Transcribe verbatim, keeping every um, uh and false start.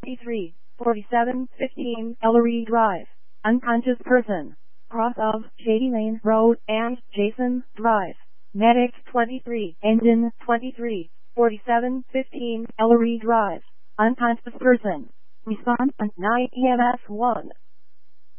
three, forty-seven fifteen Ellery Drive. Unconscious person. Cross of Shady Lane Road and Jason Drive. Medic twenty-three, engine twenty-three, forty-seven fifteen Ellery Drive. Unconscious person. Response on nine E M S one.